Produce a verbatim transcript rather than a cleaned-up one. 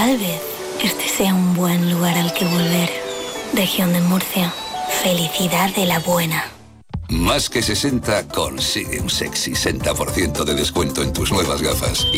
Tal vez este sea un buen lugar al que volver. Región de Murcia. Felicidad de la buena. Más que sesenta consigue un sexy sesenta por ciento de descuento en tus nuevas gafas.